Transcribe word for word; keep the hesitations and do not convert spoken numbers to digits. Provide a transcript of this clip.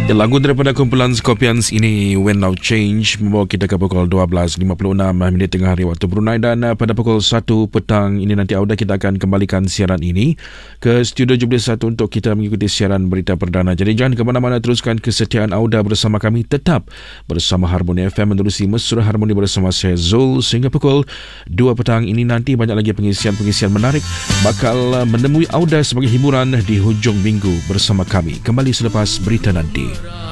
Ya, lagu daripada kumpulan Scorpions ini When Love Change membawa kita ke pukul dua belas lima puluh enam minit tengah hari waktu Brunei, dan uh, pada pukul satu petang ini nanti Auda kita akan kembalikan siaran ini ke Studio tujuh belas satu untuk kita mengikuti siaran berita perdana. Jadi jangan ke mana-mana, teruskan kesetiaan Auda bersama kami, tetap bersama Harmoni F M menerusi Mesra Harmoni bersama saya Zul sehingga pukul dua petang ini nanti. Banyak lagi pengisian-pengisian menarik bakal uh, menemui Auda sebagai hiburan di hujung minggu bersama kami. Kembali selepas berita nanti.